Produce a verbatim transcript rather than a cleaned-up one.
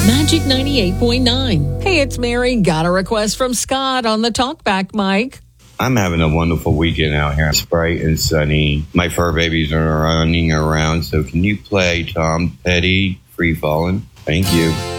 Magic ninety-eight point nine. Hey, it's Mary. Got a request from Scott on the talkback mic. I'm having a wonderful weekend out here. It's bright and sunny. My fur babies are running around. So can you play Tom Petty, Free Fallin'? Thank you.